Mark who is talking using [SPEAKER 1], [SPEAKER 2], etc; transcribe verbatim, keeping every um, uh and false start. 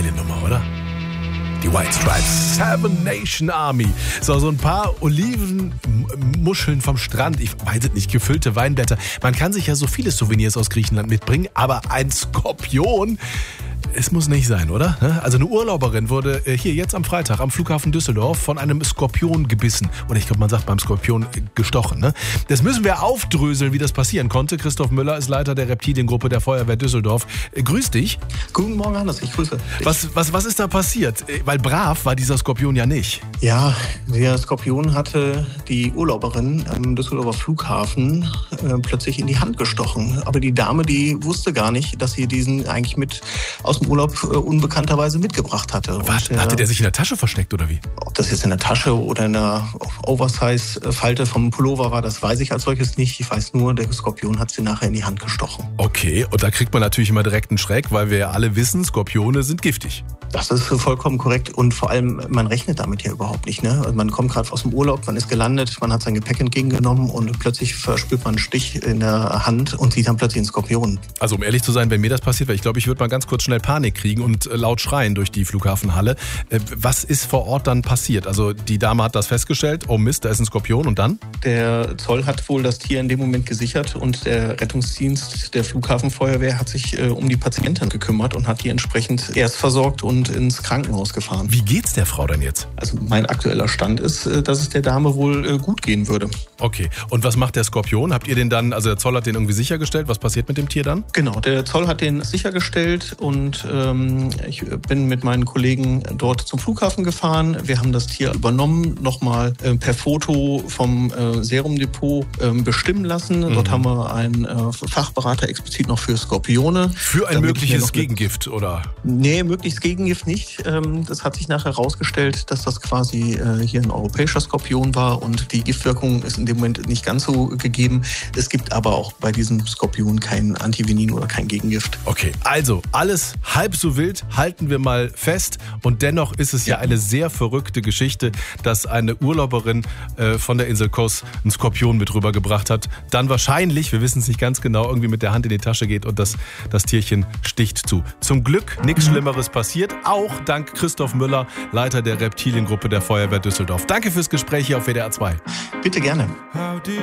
[SPEAKER 1] Geile Nummer, oder? Die White Stripes, Seven Nation Army. So, so ein paar Olivenmuscheln vom Strand, ich weiß es nicht, gefüllte Weinblätter. Man kann sich ja so viele Souvenirs aus Griechenland mitbringen, aber ein Skorpion, es muss nicht sein, oder? Also eine Urlauberin wurde hier jetzt am Freitag am Flughafen Düsseldorf von einem Skorpion gebissen. Oder ich glaube, man sagt beim Skorpion gestochen. Ne? Das müssen wir aufdröseln, wie das passieren konnte. Christoph Müller ist Leiter der Reptiliengruppe der Feuerwehr Düsseldorf. Grüß dich.
[SPEAKER 2] Guten Morgen, Hannes. Ich grüße dich.
[SPEAKER 1] Was, was, was ist da passiert? Weil brav war dieser Skorpion ja nicht.
[SPEAKER 2] Ja, der Skorpion hatte die Urlauberin am Düsseldorfer Flughafen äh, plötzlich in die Hand gestochen. Aber die Dame, die wusste gar nicht, dass sie diesen eigentlich mit aus dem Urlaub äh, unbekannterweise mitgebracht hatte.
[SPEAKER 1] Was?
[SPEAKER 2] Und, äh,
[SPEAKER 1] hatte der sich in der Tasche versteckt oder wie?
[SPEAKER 2] Ob das jetzt in der Tasche oder in der Oversize-Falte vom Pullover war, das weiß ich als solches nicht. Ich weiß nur, der Skorpion hat sie nachher in die Hand gestochen.
[SPEAKER 1] Okay, und da kriegt man natürlich immer direkt einen Schreck, weil wir ja alle wissen, Skorpione sind giftig.
[SPEAKER 2] Das ist vollkommen korrekt und vor allem, man rechnet damit ja überhaupt nicht. Ne? Man kommt gerade aus dem Urlaub, man ist gelandet, man hat sein Gepäck entgegengenommen und plötzlich verspürt man einen Stich in der Hand und sieht dann plötzlich einen Skorpion.
[SPEAKER 1] Also um ehrlich zu sein, wenn mir das passiert wäre, ich glaube, ich würde mal ganz kurz schnell Panik kriegen und laut schreien durch die Flughafenhalle. Was ist vor Ort dann passiert? Also die Dame hat das festgestellt, oh Mist, da ist ein Skorpion und dann?
[SPEAKER 2] Der Zoll hat wohl das Tier in dem Moment gesichert und der Rettungsdienst der Flughafenfeuerwehr hat sich äh, um die Patientin gekümmert und hat die entsprechend erst versorgt und ins Krankenhaus gefahren.
[SPEAKER 1] Wie geht's der Frau denn jetzt?
[SPEAKER 2] Also mein aktueller Stand ist, dass es der Dame wohl gut gehen würde.
[SPEAKER 1] Okay, und was macht der Skorpion? Habt ihr den dann, also der Zoll hat den irgendwie sichergestellt? Was passiert mit dem Tier dann?
[SPEAKER 2] Genau, der Zoll hat den sichergestellt und ähm, ich bin mit meinen Kollegen dort zum Flughafen gefahren. Wir haben das Tier übernommen, nochmal äh, per Foto vom äh, Serumdepot äh, bestimmen lassen. Mhm. Dort haben wir einen äh, Fachberater explizit noch für Skorpione.
[SPEAKER 1] Für ein mögliches Gegengift, oder?
[SPEAKER 2] Nee, mögliches Gegengift nicht. Ähm, das hat sich nachher herausgestellt, dass das quasi äh, hier ein europäischer Skorpion war und die Giftwirkung ist in dem Moment nicht ganz so gegeben. Es gibt aber auch bei diesem Skorpion kein Antivenin oder kein Gegengift.
[SPEAKER 1] Okay, also alles halb so wild, halten wir mal fest. Und dennoch ist es ja, ja eine sehr verrückte Geschichte, dass eine Urlauberin äh, von der Insel Kos einen Skorpion mit rübergebracht hat. Dann wahrscheinlich, wir wissen es nicht ganz genau, irgendwie mit der Hand in die Tasche geht und das, das Tierchen sticht zu. Zum Glück nichts Schlimmeres passiert, auch dank Christoph Müller, Leiter der Reptiliengruppe der Feuerwehr Düsseldorf. Danke fürs Gespräch hier auf W D R zwei.
[SPEAKER 2] Bitte gerne.